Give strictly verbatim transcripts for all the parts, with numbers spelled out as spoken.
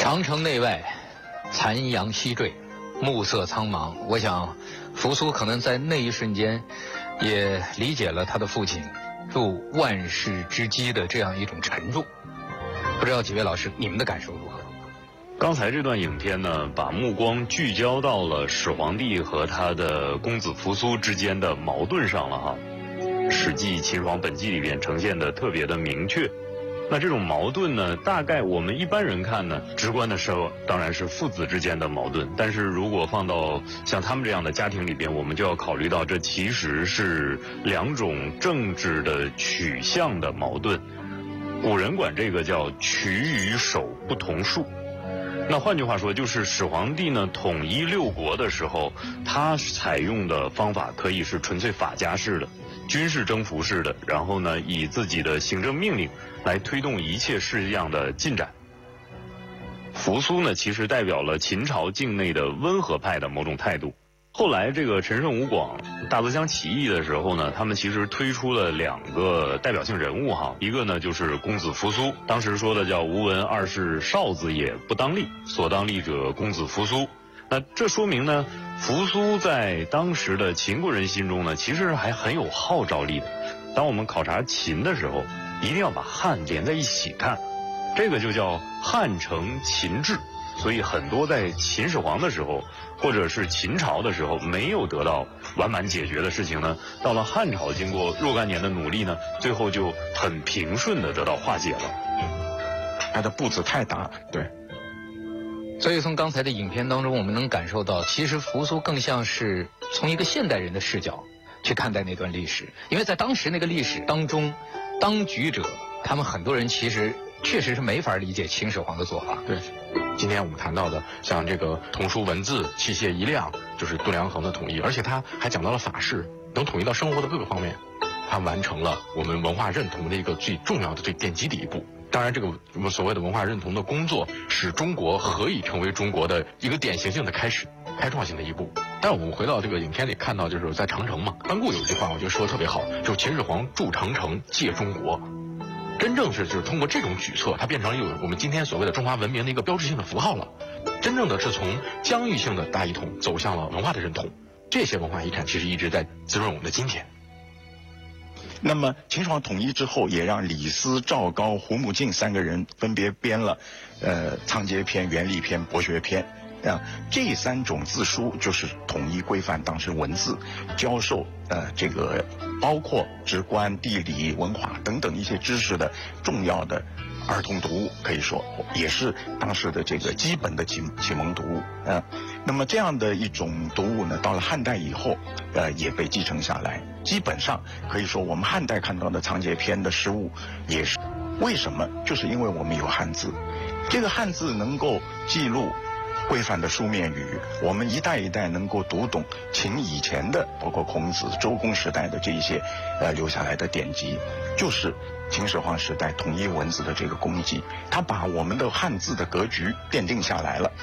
长城内外，残阳西坠，暮色苍茫。我想，扶苏可能在那一瞬间，也理解了他的父亲入万世之基的这样一种沉重。不知道几位老师，你们的感受如何？ 刚才这段影片呢，把目光聚焦到了始皇帝和他的公子扶苏之间的矛盾上了哈。《史记·秦始皇本纪》里边呈现的特别的明确。那这种矛盾呢，大概我们一般人看呢，直观的说当然是父子之间的矛盾。但是如果放到像他们这样的家庭里边，我们就要考虑到这其实是两种政治的取向的矛盾。古人管这个叫取与守不同术。那换句话说，就是始皇帝呢统一六国的时候，他采用的方法可以是纯粹法家式的、军事征服式的，然后呢以自己的行政命令来推动一切事项的进展。扶苏呢，其实代表了秦朝境内的温和派的某种态度。后来这个陈胜吴广大泽乡起义的时候呢，他们其实推出了两个代表性人物哈，一个呢就是公子扶苏，当时说的叫吾闻二世少子也，不当立，所当立者公子扶苏。那这说明呢，扶苏在当时的秦国人心中呢，其实还很有号召力的。当我们考察秦的时候，一定要把汉连在一起看，这个就叫汉承秦制。所以很多在秦始皇的时候，或者是秦朝的时候没有得到完满解决的事情呢，到了汉朝经过若干年的努力呢，最后就很平顺的得到化解了。 它的步子太大，对。 所以从刚才的影片当中，我们能感受到，其实扶苏更像是从一个现代人的视角去看待那段历史，因为在当时那个历史当中，当局者他们很多人其实确实是没法理解秦始皇的做法。 对，今天我们谈到的像这个童书文字、器械一量，就是度量衡的统一，而且他还讲到了法式，能统一到生活的各个方面，他完成了我们文化认同的一个最重要的、最奠基的一步。当然，这个我们所谓的文化认同的工作，使中国何以成为中国的一个典型性的开始、开创性的一步。但我们回到这个影片里看到，就是在长城嘛，班固有一句话，我觉得说的特别好，就是秦始皇筑长城，借中国。真正是就是通过这种举措，它变成了有我们今天所谓的中华文明的一个标志性的符号了。真正的是从疆域性的大一统走向了文化的认同，这些文化遗产其实一直在滋润我们的今天。 那么秦始皇统一之后，也让李斯、赵高、胡穆敬三个人分别编了，呃，仓颉篇、元历篇、博学篇。啊，这三种字书就是统一规范当时文字教授，呃，这个包括直观、地理、文化等等一些知识的重要的儿童读物，可以说也是当时的这个基本的启启蒙读物。啊，那么这样的一种读物呢，到了汉代以后，呃，也被继承下来。基本上可以说，我们汉代看到的仓颉篇的诗物也是为什么？就是因为我们有汉字，这个汉字能够记录规范的书面语，我们一代一代能够读懂秦以前的，包括孔子、周公时代的这一些呃留下来的典籍，就是秦始皇时代统一文字的这个功绩，他把我们的汉字的格局奠定下来了。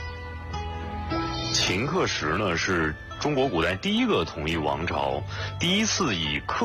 秦刻石呢，是中国古代第一个统一王朝，第一次以刻